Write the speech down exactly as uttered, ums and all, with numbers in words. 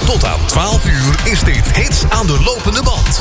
Tot aan twaalf uur is dit Hits aan de lopende band.